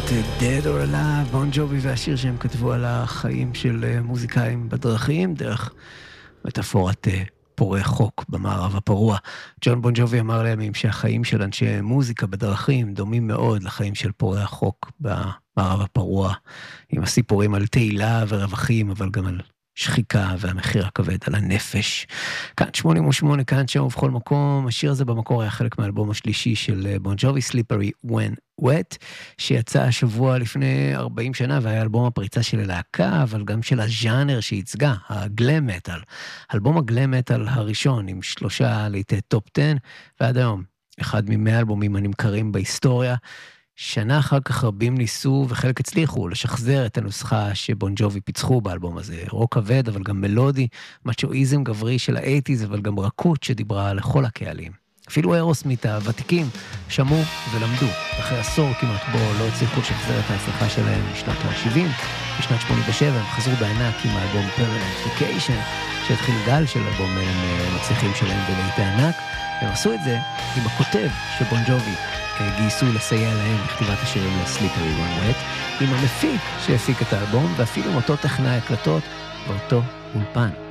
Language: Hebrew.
Dead or Alive, בון ג'ובי והשיר שהם כתבו על החיים של מוזיקאים בדרכים, דרך מטאפורת פורעי חוק במערב הפרוע. ג'ון בון ג'ובי אמר לימים שהחיים של אנשי מוזיקה בדרכים דומים מאוד לחיים של פורעי החוק במערב הפרוע, עם הסיפורים על תהילה ורווחים, אבל גם על שחיקה והמחיר הכבד על הנפש. כאן 88, כאן שם ובכל מקום. השיר הזה במקור היה חלק מהאלבום השלישי של בון ג'ובי, Slippery When Wet, שיצא השבוע לפני 40 שנה, והיה אלבום הפריצה של הלהקה, אבל גם של הז'אנר שהצגה, הגלם מטל. אלבום הגלם מטל הראשון, עם 3 לעיתי טופ 10, ועד היום, אחד מ100 אלבומים הנמכרים בהיסטוריה. שנה אחר כך רבים ניסו וחלק הצליחו לשחזר את הנוסחה שבון ג'ובי פיצחו באלבום הזה. רוק כבד, אבל גם מלודי, מצ'ואיזם גברי של ה-80s, אבל גם רכות שדיברה לכל הקהלים. אפילו אירוסמית הוותיקים שמעו ולמדו. אחרי עשור כמעט בו לא הצליחו לשחזר את ההצלחה שלהם בשנת ה-70. בשנת 87 הם חזרו בענק עם האלבום Permanent Vacation, שהתחיל גל של אלבומים מצליחים שלהם בלהיטי ענק. הם עשו את זה עם הכותב שבון ג'ובי גייסו לסייע להם בכתיבת השירים ל-Slippery When Wet, עם המפיק שהפיק את האלבום, ואפילו עם אותו טכנאי הקלטות ואותו אולפן.